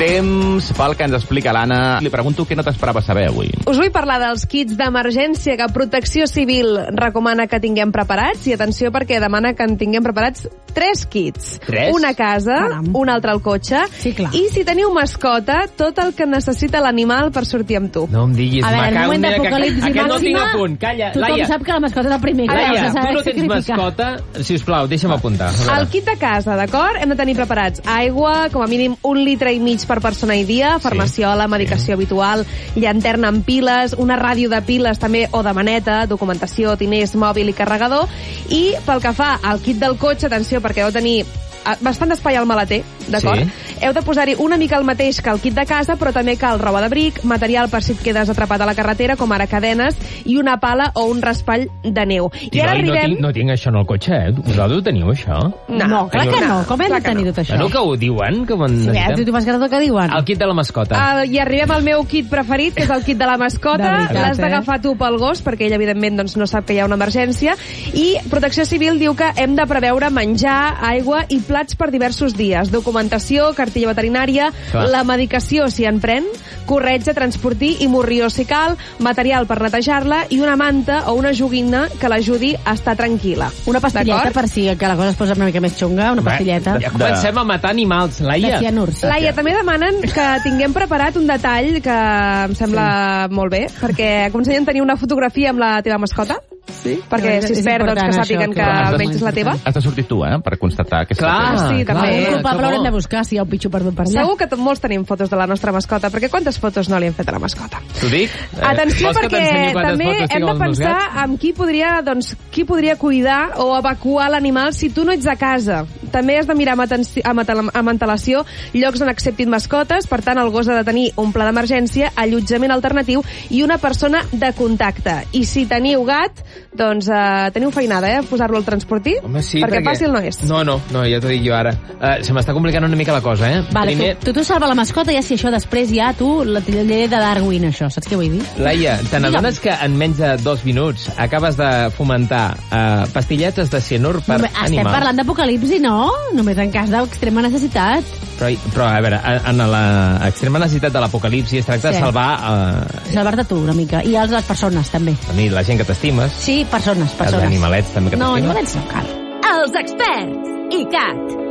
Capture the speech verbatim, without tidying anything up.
Temps pel que ens explica l'Anna. Li pregunto què no t'esperava saber avui. Us vull parlar dels kits d'emergència que Protecció Civil recomana que tinguem preparats, i atenció perquè demana que en tinguem preparats tres kits. Tres? Una a casa, Caram. un altre al cotxe, Sí, clar. i si teniu mascota, tot el que necessita l'animal per sortir amb tu. No em diguis, A veure, en un moment d'apocalipsi aquest no tinc màxima, a punt. Calla, tothom Laia. sap que la mascota és el primer que Laia, has de tu saber no tens sacrificar. mascota? Sisplau, deixa'm apuntar. A veure. El kit de casa, d'acord? Hem de tenir preparats aigua, com a mínim un litre i mig per persona i dia, farmaciola, medicació habitual, llanterna amb piles, una ràdio de piles també o de maneta, documentació, diners, mòbil i carregador. I pel que fa al kit del cotxe, atenció, perquè heu de tenir bastant d'espai al maleter, d'acord? Sí. Heu de posar-hi una mica el mateix que el kit de casa, però també cal roba d'abric, material per si et quedes atrapat a la carretera, com ara cadenes, i una pala o un raspall de neu. I ara Noi, no, arribem... tinc, no tinc això en el cotxe, eh? Vosaltres ho teniu, això? No, no, clar que no. Com hem Clar de que tenir no. tot això? Bueno, que ho diuen, que ho Sí, eh? necessitem. Tu vas quedar tot que diuen. El kit de la mascota. Uh, I arribem al meu kit preferit, que és el kit de la mascota. De veritat, L'has eh? d'agafar tu pel gos, perquè ell, evidentment, doncs, no sap que hi ha una emergència. I Protecció Civil diu que hem de preveure menjar, aigua i plats per diversos dies. Documentació, cartilla veterinària, Clar. la medicació, si en pren, corretja, transportir i morrió, si cal, material per netejar-la i una manta o una joguina que l'ajudi a estar tranquil·la. Una pastilleta D'acord? per si que la cosa es posa una mica més xunga, una pastilleta. Ja comencem a matar animals, De Laia. cianurs. Laia, també demanen que tinguem preparat un detall que em sembla sí. molt bé, perquè aconseguem tenir una fotografia amb la teva mascota. Sí? Perquè És- si es és perd, doncs que important, sàpiguen això, que clar. almenys és la teva. Has de sortir tu, eh, per constatar que és Clar, la teva. Sí, clar, també. El que culpable bo. haurem de buscar si hi ha un pitxo perdut per allà. Segur que molts tenim fotos de la nostra mascota, perquè quantes fotos no li hem fet a la mascota? T'ho dic? Eh, Atenció, vols que perquè t'ensenyi quantes també fotos hem tinc de amb els meus pensar gats? amb qui podria, doncs, qui podria cuidar o evacuar l'animal si tu no ets a casa. També has de mirar amb, atenci- amb, atel- amb antelació llocs on acceptin mascotes, per tant el gos ha de tenir un pla d'emergència, allotjament alternatiu i una persona de contacte. I si teniu gat, doncs eh, teniu feinada, eh, posar-lo al transportí, Home, sí, perquè, perquè fàcil no és. No, no, no, ja t'ho dic jo ara. Uh, se m'està complicant una mica la cosa, eh? Vale, Primer, tu, tu, tu salva la mascota i ja si això després ja tu la llei de Darwin, això, saps què vull dir? Laia, te n'adones que en menys de dos minuts acabes de fomentar uh, pastilletes de cianur per Només, estem animals? parlant d'apocalipsi, no? Només en cas d'extrema necessitat. Però, però, a veure, en l'extrema necessitat de l'apocalipsi es tracta Sí. de salvar uh, Salvar-te tu una mica. I els les persones, també. a mi, la gent que t'estimes, Sí, persones, els persones. animalets també que No, t'estimes. animalets no cal. Els experts. I Cat.